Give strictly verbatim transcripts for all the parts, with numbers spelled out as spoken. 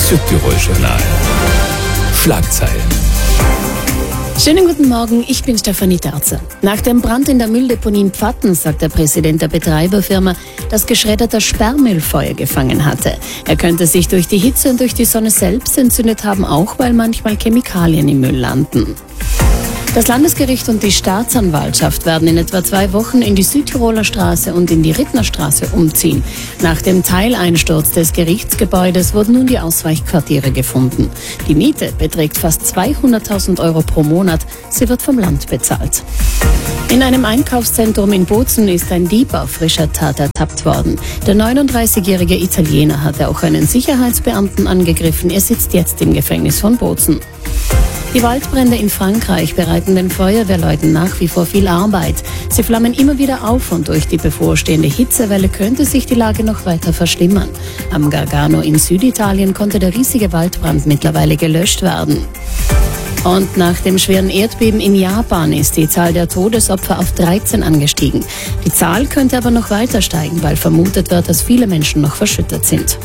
Südtirol-Journal. Schlagzeilen. Schönen guten Morgen, ich bin Stefanie Terzer. Nach dem Brand in der Mülldeponie in Pfatten sagt der Präsident der Betreiberfirma, dass geschredderter Sperrmüll Feuer gefangen hatte. Er könnte sich durch die Hitze und durch die Sonne selbst entzündet haben, auch weil manchmal Chemikalien im Müll landen. Das Landesgericht und die Staatsanwaltschaft werden in etwa zwei Wochen in die Südtiroler Straße und in die Rittnerstraße umziehen. Nach dem Teileinsturz des Gerichtsgebäudes wurden nun die Ausweichquartiere gefunden. Die Miete beträgt fast zweihunderttausend Euro pro Monat. Sie wird vom Land bezahlt. In einem Einkaufszentrum in Bozen ist ein Dieb auf frischer Tat ertappt worden. Der neununddreißigjährige Italiener hatte auch einen Sicherheitsbeamten angegriffen. Er sitzt jetzt im Gefängnis von Bozen. Die Waldbrände in Frankreich bereiten den Feuerwehrleuten nach wie vor viel Arbeit. Sie flammen immer wieder auf und durch die bevorstehende Hitzewelle könnte sich die Lage noch weiter verschlimmern. Am Gargano in Süditalien konnte der riesige Waldbrand mittlerweile gelöscht werden. Und nach dem schweren Erdbeben in Japan ist die Zahl der Todesopfer auf dreizehn angestiegen. Die Zahl könnte aber noch weiter steigen, weil vermutet wird, dass viele Menschen noch verschüttet sind.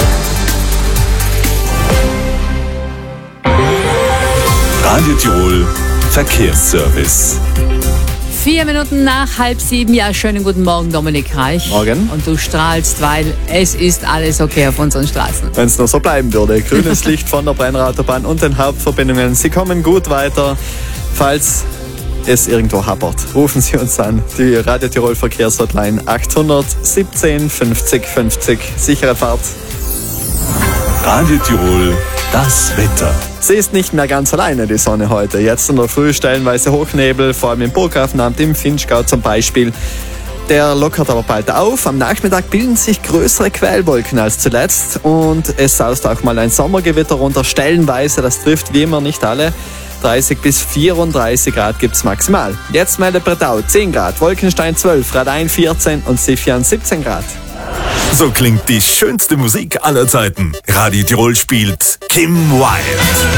Radio Tirol Verkehrsservice. Vier Minuten nach halb sieben. Ja, schönen guten Morgen, Dominik Reich. Morgen. Und du strahlst, weil es ist alles okay auf unseren Straßen. Wenn es nur so bleiben würde. Grünes Licht von der Brenner-Autobahn und den Hauptverbindungen. Sie kommen gut weiter. Falls es irgendwo hapert, rufen Sie uns an. Die Radio Tirol Verkehrshotline achthundert siebzehn fünfzig fünfzig. Sichere Fahrt. Radio Tirol, das Wetter. Sie ist nicht mehr ganz alleine, die Sonne heute. Jetzt in der Früh stellenweise Hochnebel, vor allem im Burghafenamt, im Vinschgau zum Beispiel. Der lockert aber bald auf. Am Nachmittag bilden sich größere Quellwolken als zuletzt und es saust auch mal ein Sommergewitter runter, stellenweise. Das trifft wie immer nicht alle. dreißig bis vierunddreißig Grad gibt's maximal. Jetzt meldet Bretau zehn Grad, Wolkenstein zwölf, Radein vierzehn und Sifjan siebzehn Grad. So klingt die schönste Musik aller Zeiten. Radio Tirol spielt Kim Wilde.